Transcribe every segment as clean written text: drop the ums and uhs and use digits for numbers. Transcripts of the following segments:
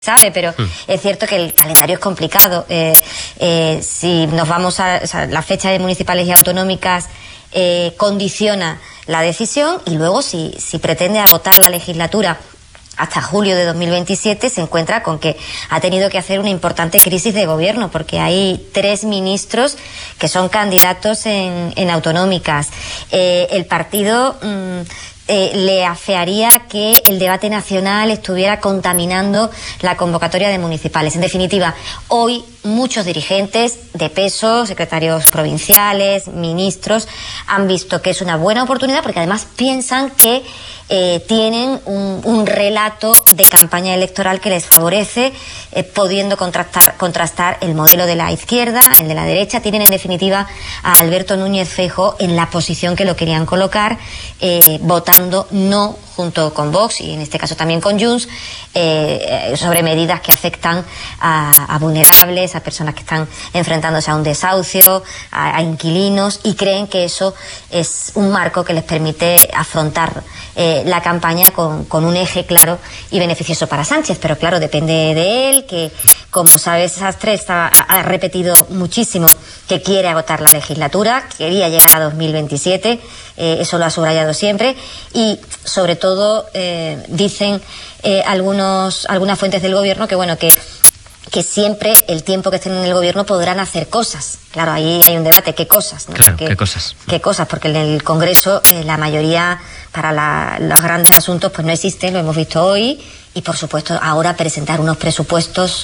sabe, pero es cierto que el calendario es complicado. Si nos vamos o sea, la fecha de municipales y autonómicas condiciona la decisión, y luego si pretende agotar la legislatura hasta julio de 2027, se encuentra con que ha tenido que hacer una importante crisis de gobierno, porque hay 3 ministros que son candidatos en autonómicas. El partido le afearía que el debate nacional estuviera contaminando la convocatoria de municipales. En definitiva, hoy muchos dirigentes de peso, secretarios provinciales, ministros, han visto que es una buena oportunidad, porque además piensan que tienen un relato de campaña electoral que les favorece, pudiendo contrastar el modelo de la izquierda, el de la derecha. Tienen en definitiva a Alberto Núñez Feijóo en la posición que lo querían colocar, votando no junto con Vox y en este caso también con Junts, sobre medidas que afectan a vulnerables, a personas que están enfrentándose a un desahucio, a inquilinos, y creen que eso es un marco que les permite afrontar la campaña con un eje claro y beneficioso para Sánchez. Pero claro, depende de él, que como sabes, Sastre ha repetido muchísimo que quiere agotar la legislatura, quería llegar a 2027, eso lo ha subrayado siempre, y sobre todo dicen algunas fuentes del gobierno que bueno, que siempre el tiempo que estén en el gobierno podrán hacer cosas. Claro, ahí hay un debate, ¿qué cosas? ¿No? Claro, ¿qué cosas? ¿Qué cosas? Porque en el Congreso la mayoría para los grandes asuntos pues no existe, lo hemos visto hoy, y por supuesto ahora presentar unos presupuestos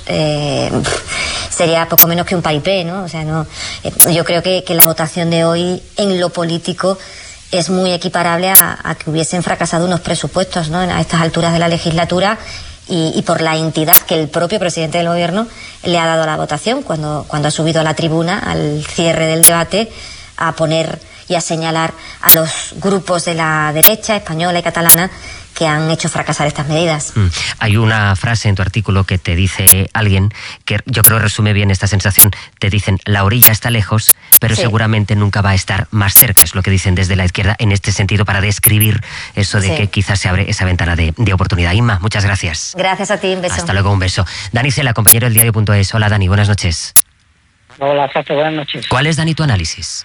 sería poco menos que un paripé, ¿no? O sea, yo creo que la votación de hoy en lo político es muy equiparable a que hubiesen fracasado unos presupuestos, ¿no? A estas alturas de la legislatura, y por la entidad que el propio presidente del gobierno le ha dado a la votación cuando ha subido a la tribuna al cierre del debate a poner y a señalar a los grupos de la derecha española y catalana que han hecho fracasar estas medidas. Hay una frase en tu artículo que te dice alguien que yo creo resume bien esta sensación. Te dicen, la orilla está lejos, pero sí, seguramente nunca va a estar más cerca. Es lo que dicen desde la izquierda en este sentido, para describir eso de que quizás se abre esa ventana de oportunidad. Inma, muchas gracias. Gracias a ti, un beso. Hasta luego, un beso. Dani Cela, compañero del diario.es. Hola, Dani, buenas noches. Hola, Sastre, buenas noches. ¿Cuál es, Dani, tu análisis?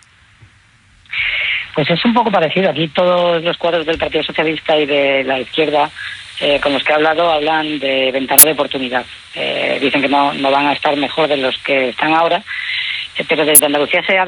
Pues es un poco parecido. Aquí todos los cuadros del Partido Socialista y de la izquierda con los que he hablado hablan de ventana de oportunidad. Dicen que no van a estar mejor de los que están ahora, pero desde Andalucía se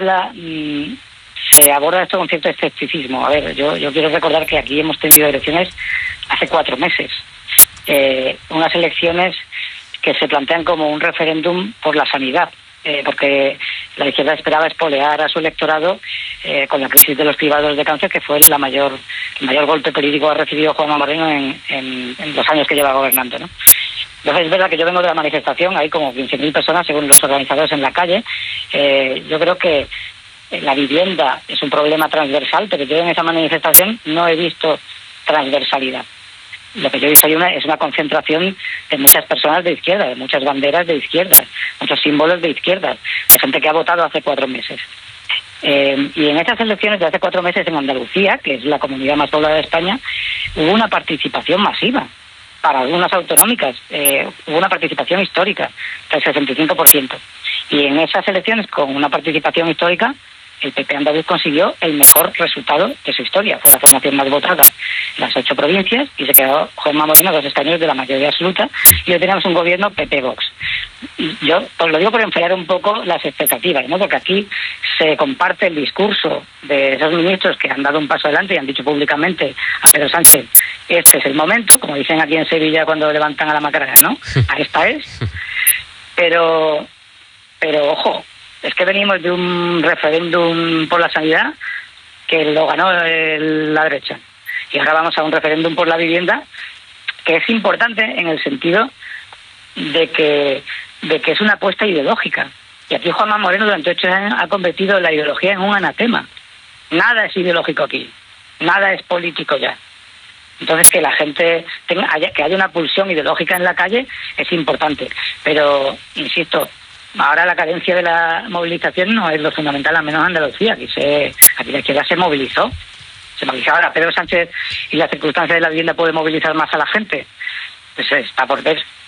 aborda esto con cierto escepticismo. A ver, yo quiero recordar que aquí hemos tenido elecciones hace 4 meses. Unas elecciones que se plantean como un referéndum por la sanidad. Porque la izquierda esperaba espolear a su electorado con la crisis de los cribados de cáncer, que fue el mayor golpe político que ha recibido Juanma Moreno en los años que lleva gobernando, ¿no? Entonces es verdad que yo vengo de la manifestación, hay como 15.000 personas según los organizadores en la calle. Yo creo que la vivienda es un problema transversal, pero yo en esa manifestación no he visto transversalidad. Lo que yo he visto es una concentración de muchas personas de izquierda, de muchas banderas de izquierda, muchos símbolos de izquierda, de gente que ha votado hace 4 meses. Y en estas elecciones de hace 4 meses en Andalucía, que es la comunidad más poblada de España, hubo una participación masiva. Para algunas autonómicas hubo una participación histórica del 65%. Y en esas elecciones, con una participación histórica, el PP andaluz consiguió el mejor resultado de su historia. Fue la formación más votada en las 8 provincias y se quedó Juanma Moreno 2 escaños de la mayoría absoluta, y hoy tenemos un gobierno PP-Vox. Y yo os lo digo por enfriar un poco las expectativas, ¿no? Porque aquí se comparte el discurso de esos ministros que han dado un paso adelante y han dicho públicamente a Pedro Sánchez, este es el momento, como dicen aquí en Sevilla cuando levantan a la Macarena, ¿no? A esta es. Pero ojo, es que venimos de un referéndum por la sanidad que lo ganó la derecha. Y ahora vamos a un referéndum por la vivienda que es importante en el sentido de que es una apuesta ideológica. Y aquí Juanma Moreno durante 8 años ha convertido la ideología en un anatema. Nada es ideológico aquí. Nada es político ya. Entonces que la gente que haya una pulsión ideológica en la calle es importante. Pero, insisto, ahora la carencia de la movilización no es lo fundamental, al menos en Andalucía. Aquí la izquierda se movilizó. Ahora Pedro Sánchez y las circunstancias de la vivienda puede movilizar más a la gente. Pues está por ver.